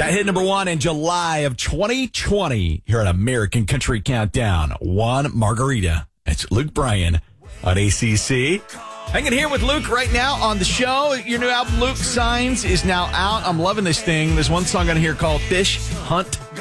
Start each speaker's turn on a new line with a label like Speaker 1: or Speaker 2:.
Speaker 1: That hit number 1 in July of 2020 here at American Country Countdown. One Margarita. It's Luke Bryan on ACC. Hanging here with Luke right now on the show. Your new album, Luke Signs, is now out. I'm loving this thing. There's one song on here called Fish Hunt